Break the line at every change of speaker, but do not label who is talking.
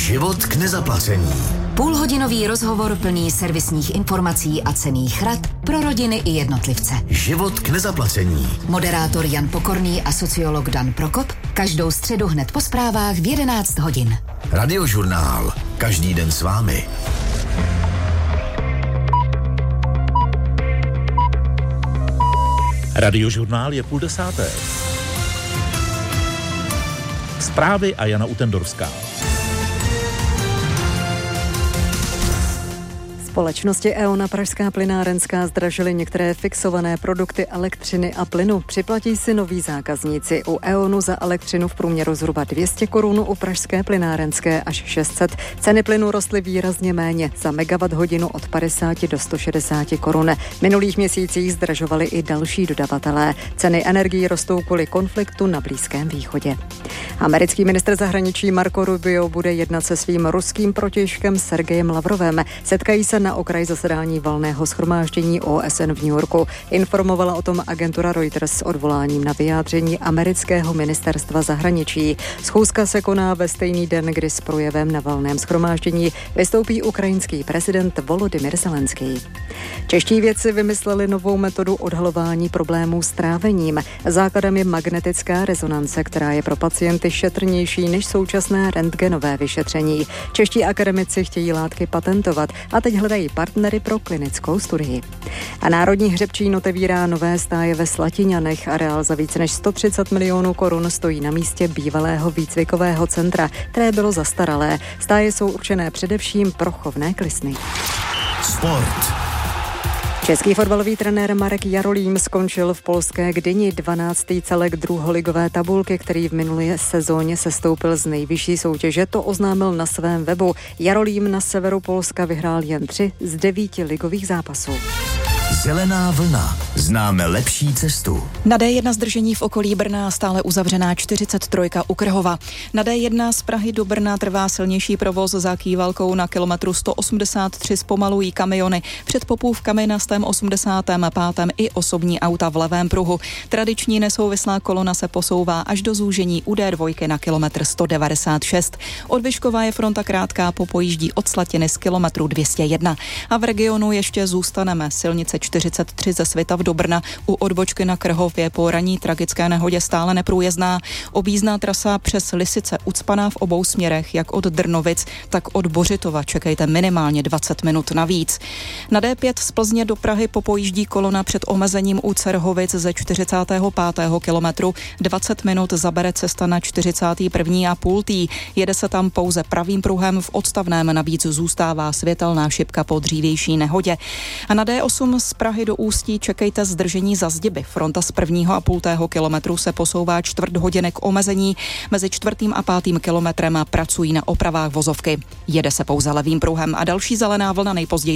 Život k nezaplacení.
Půlhodinový rozhovor plný servisních informací a cenných rad pro rodiny i jednotlivce.
Život k nezaplacení.
Moderátor Jan Pokorný a sociolog Dan Prokop každou středu hned po zprávách v 11 hodin.
Radiožurnál. Každý den s vámi.
Radiožurnál je 9:30. Zprávy a Jana Utendorská.
Společnosti E.ON a Pražská plynárenská zdražily některé fixované produkty elektřiny a plynu. Připlatí si noví zákazníci. U E.ONu za elektřinu v průměru zhruba 200 korun, u Pražské plynárenské až 600. Ceny plynu rostly výrazně méně, za megawatt hodinu od 50 do 160 korun. V minulých měsících zdražovali i další dodavatelé. Ceny energií rostou kvůli konfliktu na Blízkém východě. Americký ministr zahraničí Marco Rubio bude jednat se svým ruským protějškem Sergejem Lavrovem. Setkají se na okraj zasedání valného shromáždění OSN v New Yorku. Informovala o tom agentura Reuters s odvoláním na vyjádření amerického ministerstva zahraničí. Schůzka se koná ve stejný den, kdy s projevem na valném shromáždění vystoupí ukrajinský prezident Volodymyr Zelenský. Čeští vědci vymysleli novou metodu odhalování problémů s trávením. Základem je magnetická rezonance, která je pro pacienty šetrnější než současné rentgenové vyšetření. Čeští akademici chtějí látky patentovat a teď hledají partnery pro klinickou studii. A Národní hřebčín otevírá nové stáje ve Slatiňanech. Areál za více než 130 milionů korun stojí na místě bývalého výcvikového centra, které bylo zastaralé. Stáje jsou určené především pro chovné klisny.
Sport.
Český fotbalový trenér Marek Jarolím skončil v polské Gdyni 12. celek druholigové tabulky, který v minulé sezóně sestoupil z nejvyšší soutěže. To oznámil na svém webu. Jarolím na severu Polska vyhrál jen 3 z 9 ligových zápasů.
Zelená vlna. Známe lepší cestu.
Na D1 zdržení v okolí Brna stále uzavřená 43 u Krhova. Na D1 z Prahy do Brna trvá silnější provoz za Kývalkou, na kilometru 183 zpomalují kamiony. Před Popůvkami na 185. i osobní auta v levém pruhu. Tradiční nesouvislá kolona se posouvá až do zúžení u D2 na kilometr 196. Od Vyškova je fronta krátká, popojíždí od Slatiny z kilometru 201. A v regionu ještě zůstaneme. Silnice 43 ze Svitav do Brna u odbočky na Krhov je po ranní tragické nehodě stále neprůjezdná. Objízdná trasa přes Lisice ucpaná v obou směrech, jak od Drnovic, tak od Bořitova. Čekejte minimálně 20 minut navíc. Na D5 z Plzně do Prahy popojíždí kolona před omezením u Cerhovic ze 45. kilometru. 20 minut zabere cesta na 41. a půl tý. Jede se tam pouze pravým pruhem, v odstavném navíc zůstává světelná šipka po dřívější nehodě. A na D8 z Prahy do Ústí čekejte zdržení za Zdiby. Fronta z 1,5 kilometru se posouvá čtvrt hodiny k omezení. Mezi 4. a 5. kilometrem pracují na opravách vozovky. Jede se pouze levým pruhem a další zelená vlna nejpozději